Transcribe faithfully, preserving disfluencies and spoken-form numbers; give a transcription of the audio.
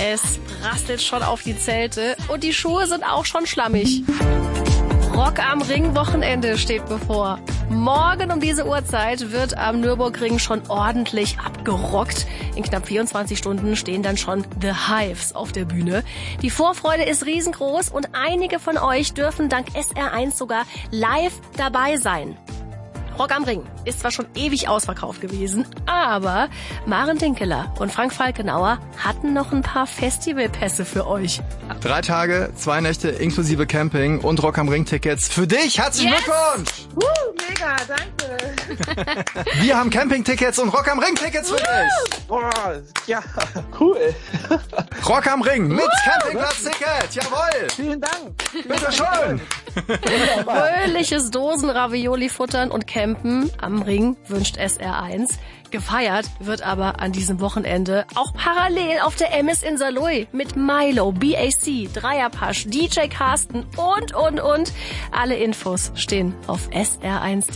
Es prasselt schon auf die Zelte und die Schuhe sind auch schon schlammig. Rock am Ring Wochenende steht bevor. Morgen um diese Uhrzeit wird am Nürburgring schon ordentlich abgerockt. In knapp vierundzwanzig Stunden stehen dann schon The Hives auf der Bühne. Die Vorfreude ist riesengroß und einige von euch dürfen dank S R eins sogar live dabei sein. Rock am Ring ist zwar schon ewig ausverkauft gewesen, aber Maren Dinkeler und Frank Falkenauer hatten noch ein paar Festivalpässe für euch. Drei Tage, zwei Nächte inklusive Camping und Rock am Ring Tickets für dich. Herzlichen Yes! Glückwunsch! Uh, mega, danke. Wir haben Camping-Tickets und Rock am Ring Tickets für dich. Boah, ja, cool. Rock am Ring mit Campingplatz-Ticket. Jawohl. Vielen Dank. Bitte schön. Fröhliches Dosen-Ravioli futtern und campen am Ring wünscht S R eins. Gefeiert wird aber an diesem Wochenende auch parallel auf der Emis in Saarlouis mit Milo, B A C, Dreierpasch, D J Carsten und, und, und. Alle Infos stehen auf S R eins.